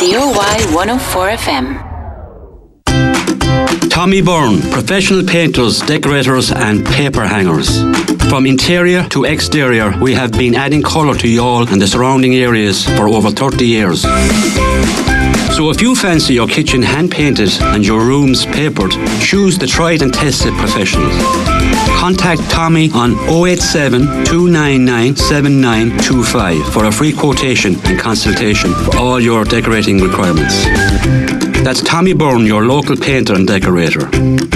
COY 104 FM. Tommy Byrne, professional painters, decorators and paper hangers. From interior to exterior, we have been adding colour to Youghal and the surrounding areas for over 30 years. So if you fancy your kitchen hand-painted and your rooms papered, choose the tried and tested professionals. Contact Tommy on 087 299 7925 for a free quotation and consultation for all your decorating requirements. That's Tommy Byrne, your local painter and decorator.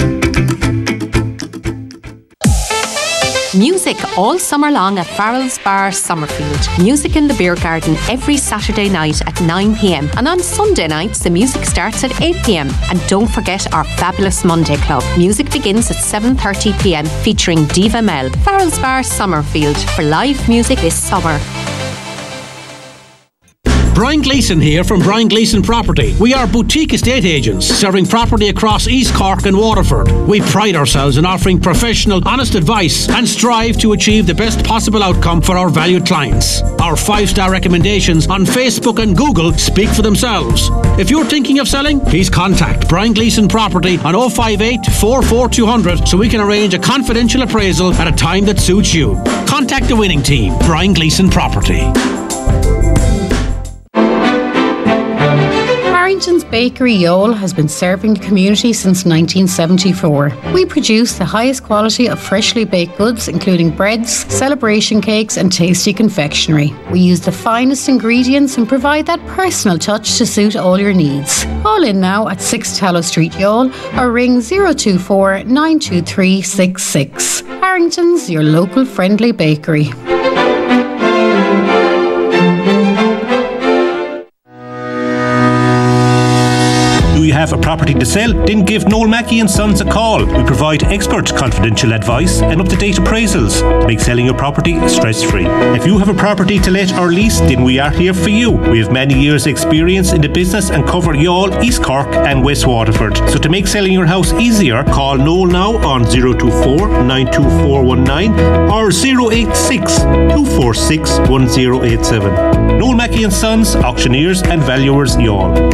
Music all summer long at Farrell's Bar, Summerfield. Music in the beer garden every Saturday night at 9 p.m. And on Sunday nights, the music starts at 8 p.m. And don't forget our fabulous Monday club. Music begins at 7:30 p.m. featuring Diva Mel. Farrell's Bar, Summerfield for live music this summer. Brian Gleeson here from Brian Gleeson Property. We are boutique estate agents serving property across East Cork and Waterford. We pride ourselves in offering professional, honest advice and strive to achieve the best possible outcome for our valued clients. Our 5-star recommendations on Facebook and Google speak for themselves. If you're thinking of selling, please contact Brian Gleeson Property on 058 44200 so we can arrange a confidential appraisal at a time that suits you. Contact the winning team, Brian Gleeson Property. Harrington's Bakery Youghal has been serving the community since 1974. We produce the highest quality of freshly baked goods, including breads, celebration cakes and tasty confectionery. We use the finest ingredients and provide that personal touch to suit all your needs. Call in now at 6 Tallow Street, Youghal, or ring 024 923 66. Harrington's, your local friendly bakery. Do you have a property to sell? Then give Noel Mackey & Sons a call. We provide expert confidential advice and up-to-date appraisals to make selling your property stress-free. If you have a property to let or lease, then we are here for you. We have many years' experience in the business and cover Youghal, East Cork and West Waterford. So to make selling your house easier, call Noel now on 024 92419 or 086 246 1087. Noel Mackey & Sons, auctioneers and valuers, Youghal.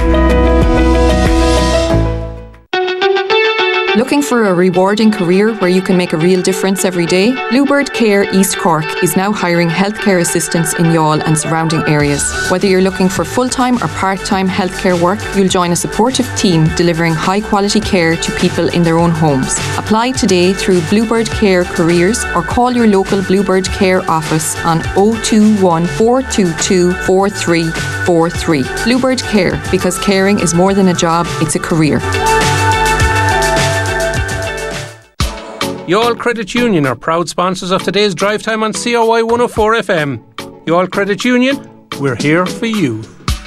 Looking for a rewarding career where you can make a real difference every day? Bluebird Care East Cork is now hiring healthcare assistants in Youghal and surrounding areas. Whether you're looking for full-time or part-time healthcare work, you'll join a supportive team delivering high-quality care to people in their own homes. Apply today through Bluebird Care Careers or call your local Bluebird Care office on 021 422 4343. Bluebird Care, because caring is more than a job, it's a career. Youghal Credit Union are proud sponsors of today's drive time on COY 104 FM. Youghal Credit Union, we're here for you.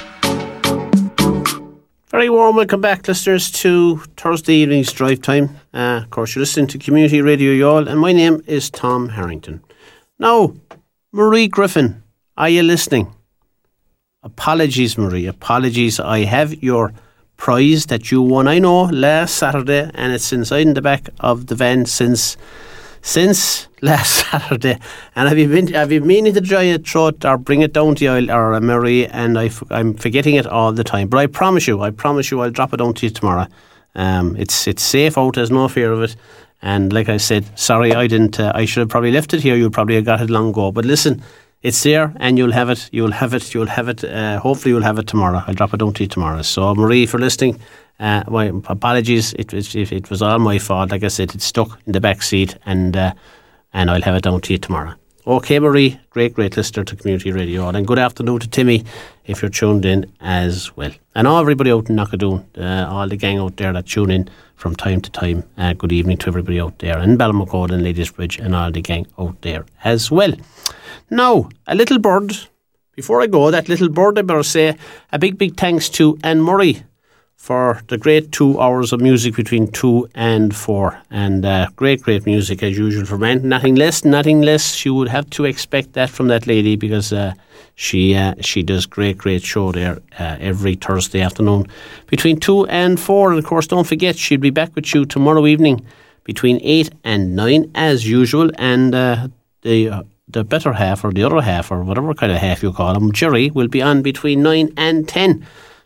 Very warm welcome back, listeners, to Thursday evening's drive time. Of course, you're listening to Community Radio Youghal, and my name is Tom Harrington. Now, Marie Griffin, are you listening? Apologies, Marie. Apologies. I have your prize that you won, I know, last Saturday, and it's inside in the back of the van since last Saturday. And have you meaning to try it, throw it or bring it down to you, or Mary, and I'm forgetting it all the time. But I promise you I'll drop it down to you tomorrow. It's safe out, there's no fear of it. And like I said, sorry I didn't. I should have probably left it here. You probably have got it long ago. But listen, it's there, and you'll have it. Hopefully you'll have it tomorrow. I'll drop it down to you tomorrow. So Marie, for listening, my apologies. It was all my fault. Like I said, it's stuck in the back seat, and I'll have it down to you tomorrow. Okay, Marie, great listener to Community Radio, and good afternoon to Timmy if you're tuned in as well, and everybody out in Knockadoon, all the gang out there that tune in from time to time. Good evening to everybody out there in Ballinmacode and Ladiesbridge, and all the gang out there as well. Now, a little bird, before I go, that little bird, I better say a big thanks to Anne Murray for the great 2 hours of music between 2 and 4. And great music as usual from Anne. Nothing less. You would have to expect that from that lady, because she does great show there every Thursday afternoon between 2 and 4. And of course, don't forget, she'll be back with you tomorrow evening between 8 and 9 as usual. And the better half, or the other half, or whatever kind of half you call him, Jerry, will be on between 9 and 10.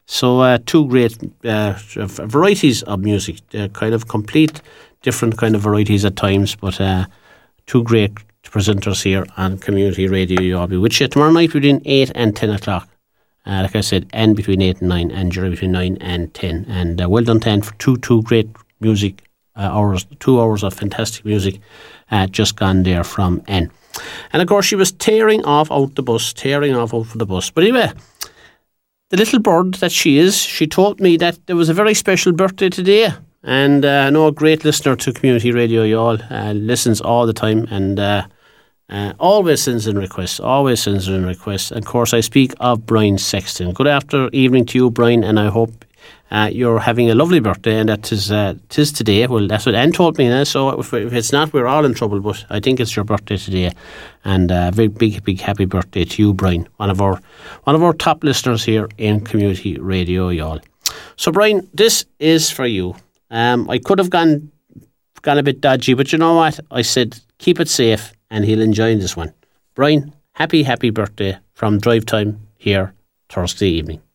So two great varieties of music, kind of complete different kind of varieties at times, but two great presenters here on Community Radio. I'll be with you tomorrow night between 8 and 10 o'clock. Like I said, and between 8 and 9, and Jerry between 9 and 10. And well done, 10, for two great music hours, 2 hours of fantastic music just gone there from N. And of course, she was tearing off for the bus. But anyway, the little bird that she is, she told me that there was a very special birthday today. And I know a great listener to Community Radio, you all, listens all the time and always sends in requests. And of course, I speak of Brian Sexton. Good evening to you, Brian, and I hope you're having a lovely birthday, and that tis today. Well, that's what Anne told me, so if it's not, we're all in trouble, but I think it's your birthday today. And a very big happy birthday to you, Brian, one of our top listeners here in Community Radio, y'all. So, Brian, this is for you. I could have gone a bit dodgy, but you know what? I said keep it safe, and he'll enjoy this one. Brian, happy birthday from Drive Time here Thursday evening.